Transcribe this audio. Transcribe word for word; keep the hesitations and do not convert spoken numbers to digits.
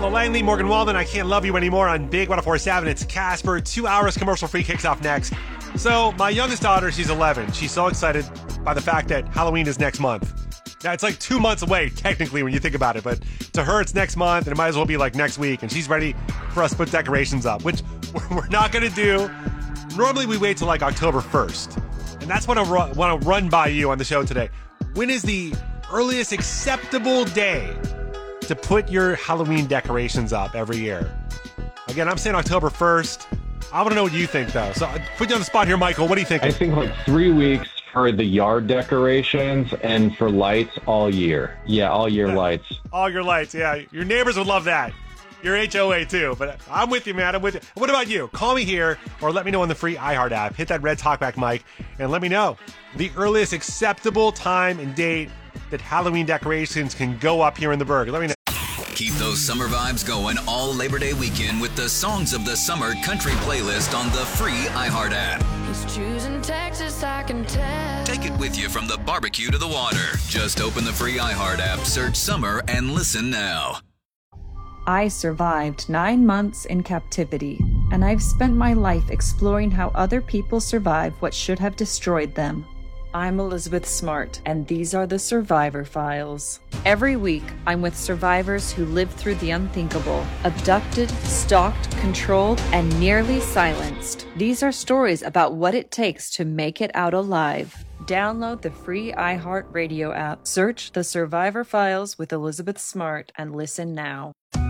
Hello, Langley, Morgan Walden. I Can't Love You Anymore on Big one oh four point seven. It's Casper. Two hours commercial free kicks off next. So my youngest daughter, she's eleven. She's so excited by the fact that Halloween is next month. Now, it's like two months away, technically, when you think about it. But to her, it's next month, and it might as well be like next week. And she's ready for us to put decorations up, which we're not going to do. Normally, we wait till like October first. And that's what I want to run by you on the show today. When is the earliest acceptable day to put your Halloween decorations up every year? Again, I'm saying October first. I want to know what you think, though. So I put you on the spot here, Michael. What do you think? I think like three weeks for the yard decorations and for lights all year. Yeah, all year Yeah. lights. All your lights, yeah. Your neighbors would love that. Your H O A, too. But I'm with you, man. I'm with you. What about you? Call me here or let me know on the free iHeart app. Hit that red talkback mic and let me know the earliest acceptable time and date that Halloween decorations can go up here in the Berg. Let me know. Keep those summer vibes going all Labor Day weekend with the Songs of the Summer country playlist on the free iHeart app. He's choosing Texas, I can tell. Take it with you from the barbecue to the water. Just open the free iHeart app, search summer, and listen now. I survived nine months in captivity, and I've spent my life exploring how other people survive what should have destroyed them. I'm Elizabeth Smart, and these are the Survivor Files. Every week, I'm with survivors who lived through the unthinkable, abducted, stalked, controlled, and nearly silenced. These are stories about what it takes to make it out alive. Download the free iHeart Radio app, search the Survivor Files with Elizabeth Smart, and listen now.